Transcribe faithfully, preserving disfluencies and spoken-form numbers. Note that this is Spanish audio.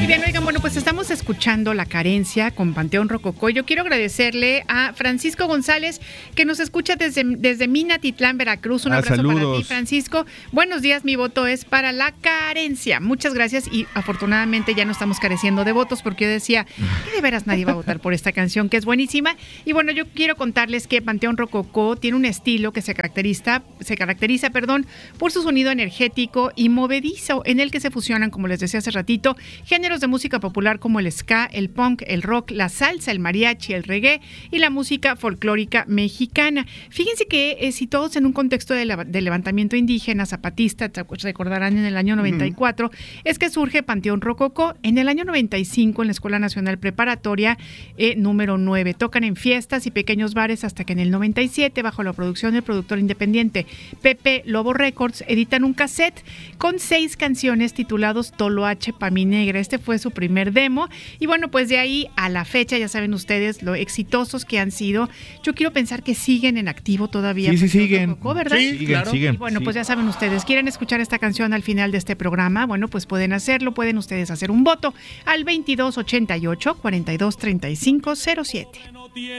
Y bien, oigan, bueno, pues estamos escuchando La Carencia con Panteón Rococó. Yo quiero agradecerle a Francisco González, que nos escucha desde, desde Minatitlán, Veracruz. Un ah, abrazo saludos. para ti, Francisco. Buenos días, mi voto es para La Carencia. Muchas gracias y afortunadamente ya no estamos careciendo de votos, porque yo decía que de veras nadie va a votar por esta canción, que es buenísima. Y bueno, yo quiero contarles que Panteón Rococó tiene un estilo que se caracteriza, se caracteriza, perdón, por su sonido energético y movedizo, en el que se fusionan, como les decía hace ratito, géneros de música popular como el ska, el punk, el rock, la salsa, el mariachi, el reggae y la música folclórica mexicana. Fíjense que eh, situados en un contexto de, la, de levantamiento indígena, zapatista, recordarán en el año noventa y cuatro, uh-huh. es que surge Panteón Rococó. En el año noventa y cinco, en la Escuela Nacional Preparatoria eh, número nueve, tocan en fiestas y pequeños bares hasta que en el noventa y siete, bajo la producción del productor independiente Pepe Lobo Records, editan un cassette con seis canciones titulados Toloache pa' mi negra. Este fue su primer demo y bueno, pues de ahí a la fecha ya saben ustedes lo exitosos que han sido. Yo quiero pensar que siguen en activo todavía. Sí, sí, siguen. Rococó, ¿verdad? Sí, siguen, claro. siguen. Y bueno, sí. pues ya saben ustedes, quieren escuchar esta canción al final de este programa, bueno, pues pueden hacerlo, pueden ustedes hacer un voto al veintidós ochenta y ocho, cuarenta y dos treinta y cinco cero siete.